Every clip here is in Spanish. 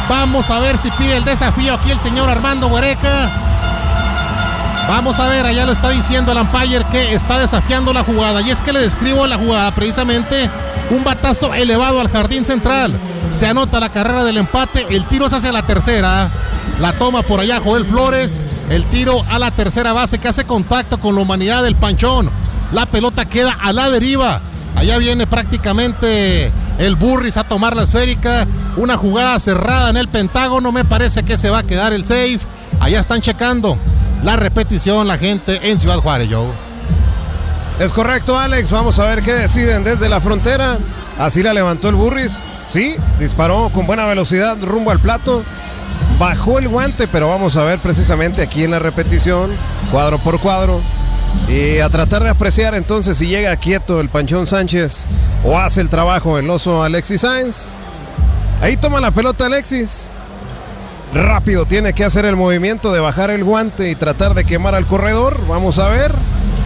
Vamos a ver si pide el desafío aquí el señor Armando Huereca. Vamos a ver, allá lo está diciendo el umpire que está desafiando la jugada. Y es que le describo la jugada, precisamente un batazo elevado al jardín central. Se anota la carrera del empate, el tiro es hacia la tercera. La toma por allá Joel Flores. El tiro a la tercera base que hace contacto con la humanidad del Panchón. La pelota queda a la deriva. Allá viene prácticamente el Burris a tomar la esférica. Una jugada cerrada en el Pentágono. Me parece que se va a quedar el safe. Allá están checando la repetición la gente en Ciudad Juárez, Joe. Es correcto, Alex. Vamos a ver qué deciden desde la frontera. Así la levantó el Burris. Sí, disparó con buena velocidad rumbo al plato. Bajó el guante, pero vamos a ver precisamente aquí en la repetición, cuadro por cuadro. Y a tratar de apreciar entonces si llega quieto el Panchón Sánchez o hace el trabajo el oso Alexis Sáenz. Ahí toma la pelota Alexis. Rápido tiene que hacer el movimiento de bajar el guante y tratar de quemar al corredor. Vamos a ver.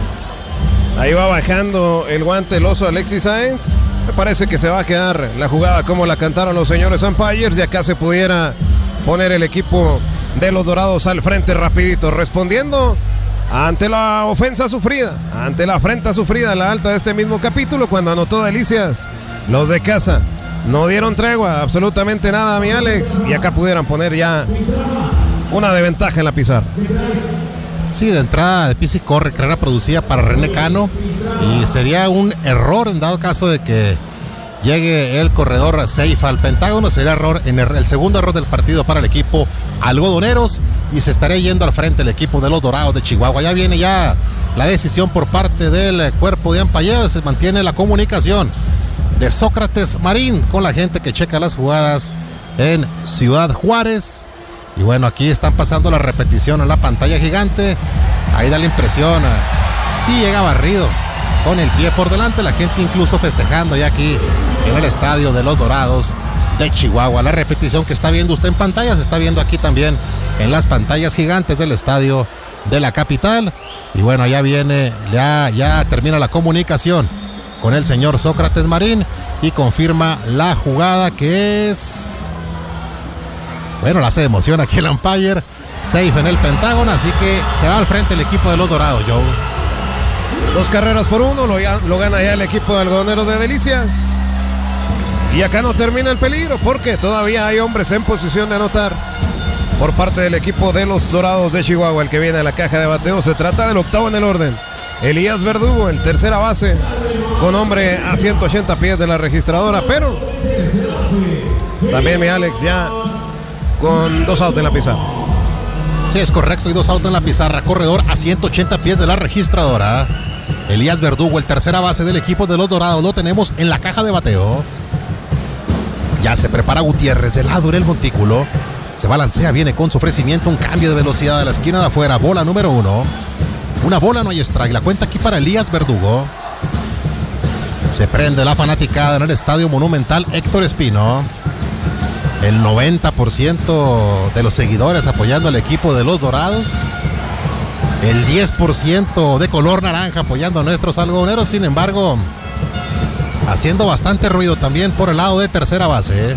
Ahí va bajando el guante el oso Alexis Sáenz. Me parece que se va a quedar la jugada como la cantaron los señores umpires. Y acá se pudiera poner el equipo de los Dorados al frente rapidito, respondiendo ante la ofensa sufrida, ante la afrenta sufrida en la alta de este mismo capítulo, cuando anotó Delicias. Los de casa no dieron tregua, absolutamente nada, mi Alex, y acá pudieran poner ya una de ventaja en la pizarra. Sí, de entrada de pisa y corre, carrera producida para René Cano, y sería un error en dado caso de que llegue el corredor safe al Pentágono. Sería error en el segundo error del partido para el equipo algodoneros, y se estaría yendo al frente el equipo de los Dorados de Chihuahua. Ya viene ya la decisión por parte del cuerpo de umpire. Se mantiene la comunicación de Sócrates Marín con la gente que checa las jugadas en Ciudad Juárez. Y bueno, aquí están pasando la repetición en la pantalla gigante. Ahí da la impresión, sí llega barrido con el pie por delante, la gente incluso festejando ya aquí en el estadio de los Dorados de Chihuahua. La repetición que está viendo usted en pantalla se está viendo aquí también en las pantallas gigantes del estadio de la capital. Y bueno, ya viene, ya termina la comunicación con el señor Sócrates Marín y confirma la jugada, que es, bueno, la hace de emoción aquí el umpire. Safe en el Pentágono, así que se va al frente el equipo de los Dorados, Joe. 2 carreras por 1, lo gana ya el equipo de algodoneros de Delicias. Y acá no termina el peligro, porque todavía hay hombres en posición de anotar por parte del equipo de los Dorados de Chihuahua. El que viene a la caja de bateo, se trata del octavo en el orden, Elías Verdugo, el tercera base, con hombre a 180 pies de la registradora, pero también mi Alex ya con 2 outs en la pizarra. Sí, es correcto, y 2 outs en la pizarra. Corredor a 180 pies de la registradora. Elías Verdugo, el tercera base del equipo de los Dorados, lo tenemos en la caja de bateo. Ya se prepara Gutiérrez de lado en el montículo. Se balancea, viene con su ofrecimiento, un cambio de velocidad a la esquina de afuera. Bola número 1. Una bola, no hay strike. La cuenta aquí para Elías Verdugo. Se prende la fanaticada en el Estadio Monumental Héctor Espino. El 90% de los seguidores apoyando al equipo de los Dorados. El 10% de color naranja apoyando a nuestros algodoneros. Sin embargo, haciendo bastante ruido también por el lado de tercera base.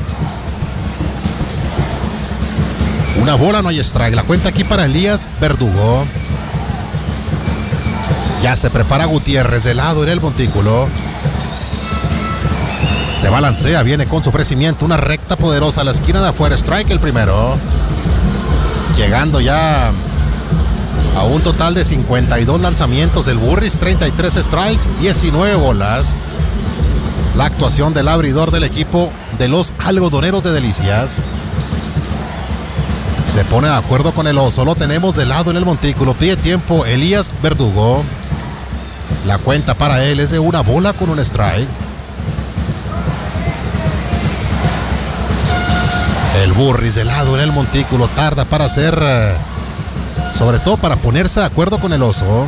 Una bola, no hay strike. La cuenta aquí para Elías Verdugo. Ya se prepara Gutiérrez de lado en el montículo. Se balancea, viene con su ofrecimiento, una recta poderosa a la esquina de afuera. Strike el primero. Llegando ya a un total de 52 lanzamientos del Burris, 33 strikes, 19 bolas. La actuación del abridor del equipo de los algodoneros de Delicias. Se pone de acuerdo con el oso, lo tenemos de lado en el montículo. Pide tiempo Elías Verdugo. La cuenta para él es de una bola con un strike. El Burris de lado en el montículo tarda para hacer, sobre todo para ponerse de acuerdo con el oso.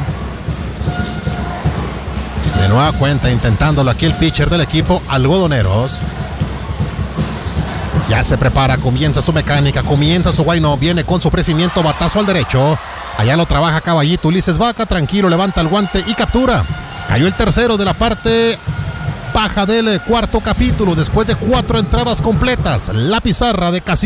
De nueva cuenta intentándolo aquí el pitcher del equipo algodoneros. Ya se prepara, comienza su mecánica, comienza su guayno, viene con su ofrecimiento, batazo al derecho. Allá lo trabaja Caballito, Ulises Vaca, tranquilo, levanta el guante y captura. Cayó el tercero de la parte baja del cuarto capítulo después de 4 entradas completas. La pizarra de Casino